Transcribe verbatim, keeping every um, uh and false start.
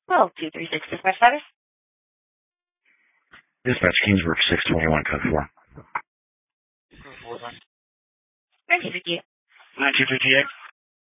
Well, two three six dispatch status. Dispatch Kingsburg six twenty-one code four. Thank you, Vicky. nine two three T X.